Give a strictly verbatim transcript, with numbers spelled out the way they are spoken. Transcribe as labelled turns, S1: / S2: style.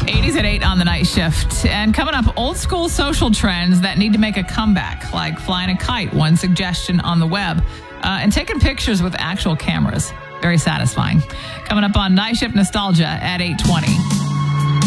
S1: eighties at eight on the night shift. And coming up, old school social trends that need to make a comeback, like flying a kite, one suggestion on the web, uh, and taking pictures with actual cameras. Very satisfying. Coming up on Night Shift Nostalgia at eight twenty.